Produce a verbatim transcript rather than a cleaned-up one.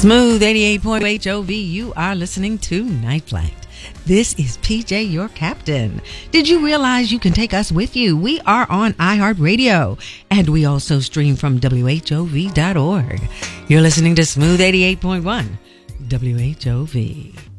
Smooth eighty-eight point eight H O V, you are listening to Night Flight. This is P J, your captain. Did you realize you can take us with you? We are on iHeartRadio, and we also stream from W H O V dot org. You're listening to Smooth eighty-eight point one W H O V.